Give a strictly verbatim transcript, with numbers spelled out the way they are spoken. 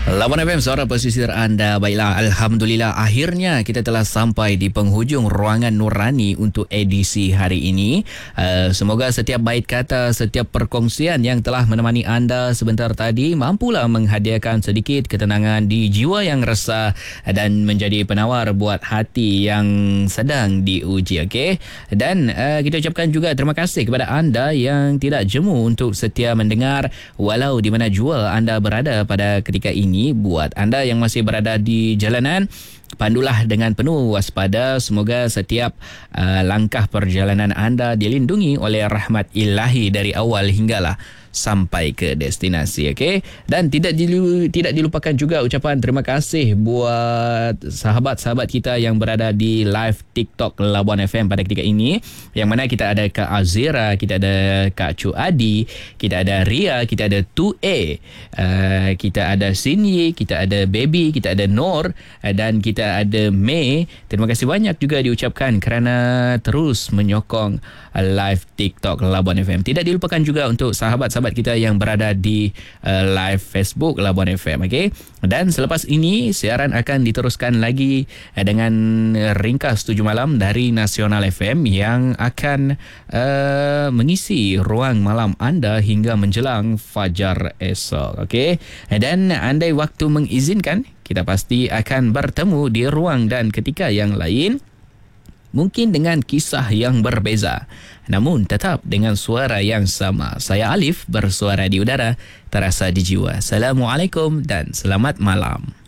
Lawan F M, suara pesisir anda. Baiklah, Alhamdulillah akhirnya kita telah sampai di penghujung ruangan Nurani untuk edisi hari ini. Uh, semoga setiap bait kata, setiap perkongsian yang telah menemani anda sebentar tadi mampulah menghadiahkan sedikit ketenangan di jiwa yang resah dan menjadi penawar buat hati yang sedang diuji. Okay? Dan uh, kita ucapkan juga terima kasih kepada anda yang tidak jemu untuk setia mendengar walau di mana jua anda berada pada ketika ini. Buat anda yang masih berada di jalanan, pandulah dengan penuh waspada. Semoga setiap uh, langkah perjalanan anda dilindungi oleh rahmat ilahi dari awal hinggalah sampai ke destinasi. Okey, dan tidak dilu, tidak dilupakan juga ucapan terima kasih buat sahabat-sahabat kita yang berada di live TikTok Labuan F M pada ketika ini, yang mana kita ada Kak Azira, kita ada Kak Cu Adi, kita ada Ria, kita ada two A, uh, kita ada Sinyi, kita ada Baby, kita ada Nor, uh, dan kita ada May. Terima kasih banyak juga diucapkan kerana terus menyokong uh, live TikTok Labuan F M. Tidak dilupakan juga untuk sahabat sahabat kita yang berada di uh, live Facebook Labuan F M. Okay? Dan selepas ini siaran akan diteruskan lagi uh, dengan ringkas tujuh malam dari Nasional F M yang akan uh, mengisi ruang malam anda hingga menjelang fajar esok. Okay? Dan andai waktu mengizinkan, kita pasti akan bertemu di ruang dan ketika yang lain, mungkin dengan kisah yang berbeza, namun tetap dengan suara yang sama. Saya Alif, bersuara di udara, terasa di jiwa. Assalamualaikum dan selamat malam.